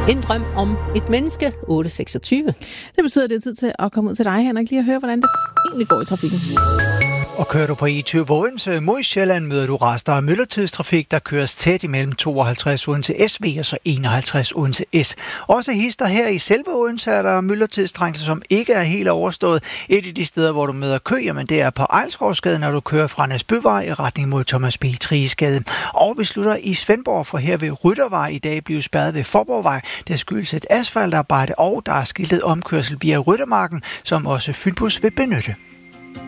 En drøm om et menneske, 8.26. Det betyder, at det er tid til at komme ud til dig, Henrik, lige at høre, hvordan det egentlig går i trafikken. Og kører du på E20 Odense mod Sjælland, møder du rester af myldretidstrafik, der køres tæt imellem 52 Odense SV og så 51 Odense S. Også hister her i selve Odense er der myldretidstrængsel, som ikke er helt overstået. Et af de steder, hvor du møder kø, jamen det er på Ejlsgårdsgade, når du kører fra Næsbyvej i retning mod Thomas B. Triesgade. Og vi slutter i Svendborg, for her ved Ryttervej i dag bliver spærret ved Forborgvej. Der skyldes et asfaltarbejde, og der er skiltet omkørsel via Ryttermarken, som også Fynbus vil benytte.